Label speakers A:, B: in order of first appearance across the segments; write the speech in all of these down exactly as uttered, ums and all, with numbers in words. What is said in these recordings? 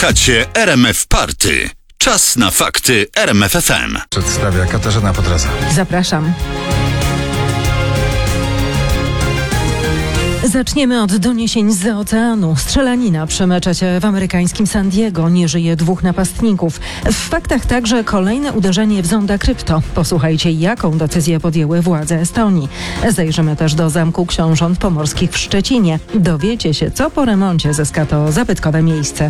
A: Słuchacie R M F Party. Czas na fakty R M F F M.
B: Przedstawia Katarzyna Podraza.
C: Zapraszam. Zaczniemy od doniesień z oceanu. Strzelanina przy meczecie w amerykańskim San Diego. Nie żyje dwóch napastników. W faktach także kolejne uderzenie w zonda krypto. Posłuchajcie, jaką decyzję podjęły władze Estonii. Zajrzymy też do Zamku Książąt Pomorskich w Szczecinie. Dowiecie się, co po remoncie zyska to zabytkowe miejsce.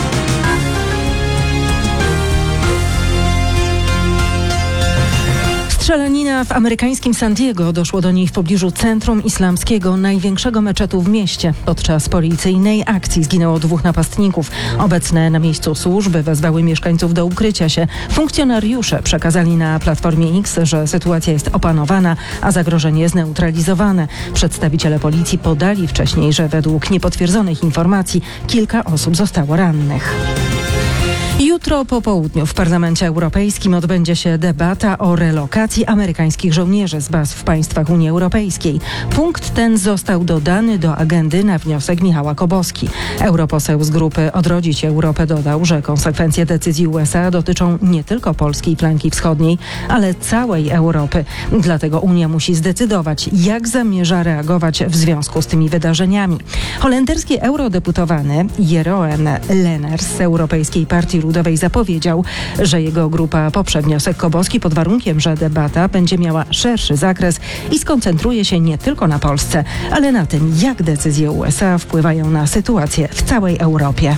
C: Strzelanina w amerykańskim San Diego. Doszło do niej w pobliżu Centrum Islamskiego, największego meczetu w mieście. Podczas policyjnej akcji zginęło dwóch napastników. Obecne na miejscu służby wezwały mieszkańców do ukrycia się. Funkcjonariusze przekazali na Platformie X, że sytuacja jest opanowana, a zagrożenie zneutralizowane. Przedstawiciele policji podali wcześniej, że według niepotwierdzonych informacji kilka osób zostało rannych. Jutro po południu w Parlamencie Europejskim odbędzie się debata o relokacji amerykańskich żołnierzy z baz w państwach Unii Europejskiej. Punkt ten został dodany do agendy na wniosek Michała Koboski. Europoseł z grupy Odrodzić Europę dodał, że konsekwencje decyzji U S A dotyczą nie tylko polskiej flanki wschodniej, ale całej Europy. Dlatego Unia musi zdecydować, jak zamierza reagować w związku z tymi wydarzeniami. Holenderski eurodeputowany Jeroen Lenaers z Europejskiej Partii Ludowej zapowiedział, że jego grupa poprze wniosek Koboski pod warunkiem, że debata będzie miała szerszy zakres i skoncentruje się nie tylko na Polsce, ale na tym, jak decyzje U S A wpływają na sytuację w całej Europie.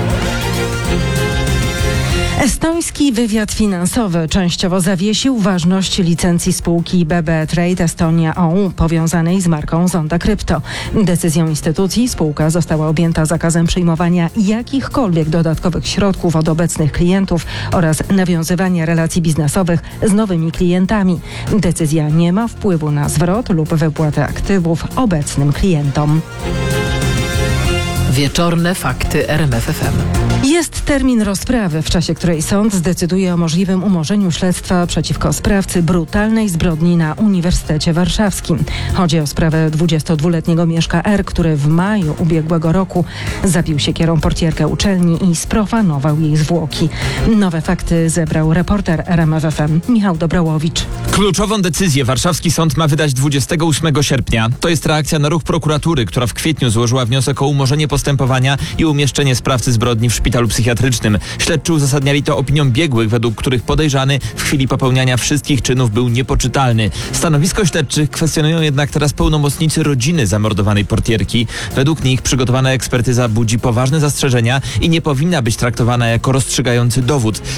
C: Estoński wywiad finansowy częściowo zawiesił ważność licencji spółki B B Trade Estonia O U powiązanej z marką Zonda Krypto. Decyzją instytucji spółka została objęta zakazem przyjmowania jakichkolwiek dodatkowych środków od obecnych klientów oraz nawiązywania relacji biznesowych z nowymi klientami. Decyzja nie ma wpływu na zwrot lub wypłatę aktywów obecnym klientom.
D: Wieczorne fakty R M F F M.
C: Jest termin rozprawy, w czasie której sąd zdecyduje o możliwym umorzeniu śledztwa przeciwko sprawcy brutalnej zbrodni na Uniwersytecie Warszawskim. Chodzi o sprawę dwudziestodwuletniego Mieszka R., który w maju ubiegłego roku zabił siekierą portierkę uczelni i sprofanował jej zwłoki. Nowe fakty zebrał reporter R M F F M Michał Dobrołowicz.
E: Kluczową decyzję warszawski sąd ma wydać dwudziestego ósmego sierpnia. To jest reakcja na ruch prokuratury, która w kwietniu złożyła wniosek o umorzenie postępowania i umieszczenie sprawcy zbrodni w szpitalu psychiatrycznym. Śledczy uzasadniali to opinią biegłych, według których podejrzany w chwili popełniania wszystkich czynów był niepoczytalny. Stanowisko śledczych kwestionują jednak teraz pełnomocnicy rodziny zamordowanej portierki. Według nich przygotowana ekspertyza budzi poważne zastrzeżenia i nie powinna być traktowana jako rozstrzygający dowód.